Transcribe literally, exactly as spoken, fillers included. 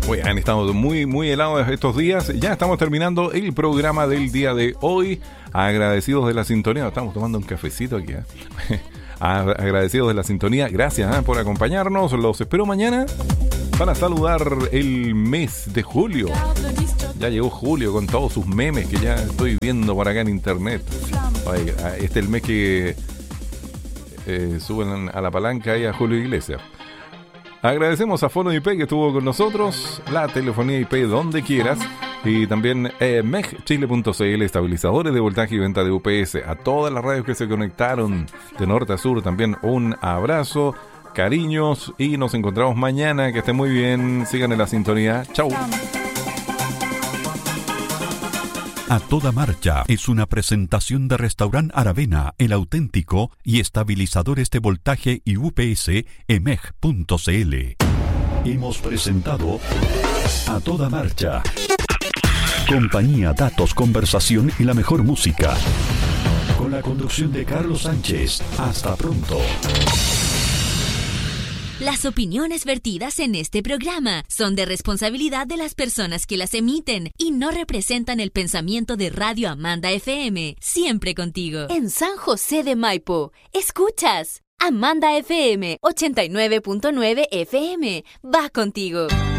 Oye, han estado muy, muy helados estos días. Ya estamos terminando el programa del día de hoy. Agradecidos de la sintonía. Estamos tomando un cafecito aquí, ¿eh? Agradecidos de la sintonía. Gracias, ¿eh?, por acompañarnos. Los espero mañana para saludar el mes de julio. Ya llegó julio con todos sus memes que ya estoy viendo por acá en internet. Oye, este es el mes que eh, suben a la palanca ahí a Julio Iglesias. Agradecemos a Fono I P que estuvo con nosotros, la telefonía I P donde quieras, y también eh, megchile punto cl, estabilizadores de voltaje y venta de U P S. A todas las radios que se conectaron de norte a sur, también un abrazo, cariños, y nos encontramos mañana. Que estén muy bien, sigan en la sintonía. Chau. A Toda Marcha es una presentación de Restaurant Aravena, El Auténtico, y estabilizadores de voltaje y U P S E M E G punto cl. Hemos presentado A Toda Marcha. Compañía, datos, conversación y la mejor música. Con la conducción de Carlos Sánchez. Hasta pronto. Las opiniones vertidas en este programa son de responsabilidad de las personas que las emiten y no representan el pensamiento de Radio Amanda F M, siempre contigo. En San José de Maipo, escuchas Amanda F M ochenta y nueve punto nueve F M, va contigo.